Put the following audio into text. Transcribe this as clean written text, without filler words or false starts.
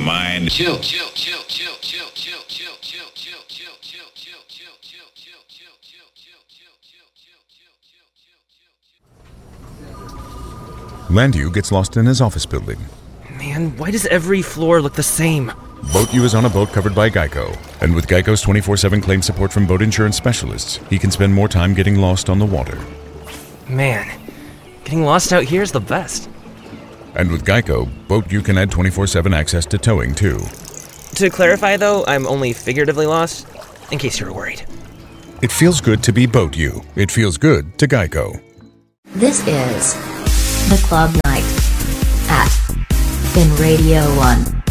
mind. Chill. Landu gets lost in his office building. Man, why does every floor look the same? Boat U is on a boat covered by Geico, and with Geico's 24/7 claim support from boat insurance specialists, he can spend more time getting lost on the water. Man, getting lost out here is the best. And with Geico, Boat U can add 24/7 access to towing too. To clarify though, I'm only figuratively lost, in case you were worried. It feels good to be Boat U. It feels good to Geico. This is The Club Night at Fin Radio 1.